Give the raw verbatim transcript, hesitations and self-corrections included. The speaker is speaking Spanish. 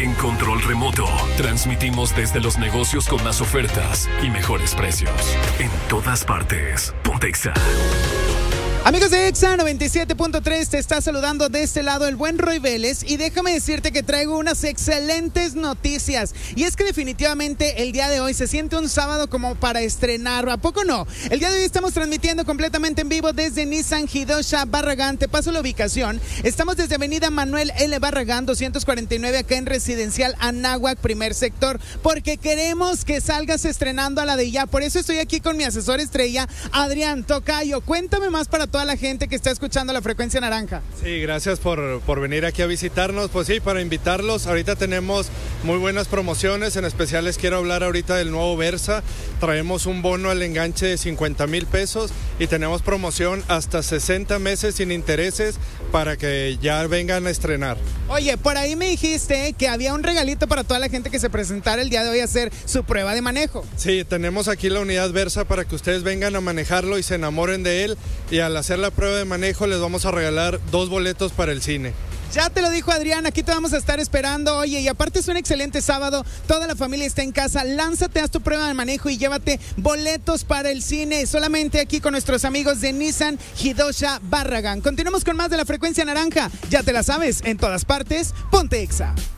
en control remoto. Transmitimos desde los negocios con más ofertas y mejores precios. En todas partes. Ponte Exa. Amigos de Exa noventa y siete punto tres, te está saludando de este lado el buen Roy Vélez y déjame decirte que traigo unas excelentes noticias. Y es que definitivamente el día de hoy se siente un sábado como para estrenar, ¿a poco no? El día de hoy estamos transmitiendo completamente en vivo desde Nissan Hidosha Barragán. Te paso la ubicación. Estamos desde Avenida Manuel L. Barragán doscientos cuarenta y nueve acá en Residencial Anáhuac, primer sector, porque queremos que salgas estrenando a la de ya. Por eso estoy aquí con mi asesor estrella, Adrián Tocayo. Cuéntame más para toda la gente que está escuchando la Frecuencia Naranja. Sí, gracias por, por venir aquí a visitarnos. Pues sí, para invitarlos, ahorita tenemos muy buenas promociones, en especial les quiero hablar ahorita del nuevo Versa. Traemos un bono al enganche de cincuenta mil pesos y tenemos promoción hasta sesenta meses sin intereses para que ya vengan a estrenar. Oye, por ahí me dijiste que había un regalito para toda la gente que se presentara el día de hoy a hacer su prueba de manejo. Sí, tenemos aquí la unidad Versa para que ustedes vengan a manejarlo y se enamoren de él, y al hacer la prueba de manejo les vamos a regalar dos boletos para el cine. Ya te lo dijo Adrián, aquí te vamos a estar esperando. Oye, y aparte es un excelente sábado, toda la familia está en casa, lánzate, haz tu prueba de manejo y llévate boletos para el cine, solamente aquí con nuestros amigos de Nissan Hidosha Barragán. Continuamos con más de la Frecuencia Naranja, ya te la sabes, en todas partes, ponte Exa.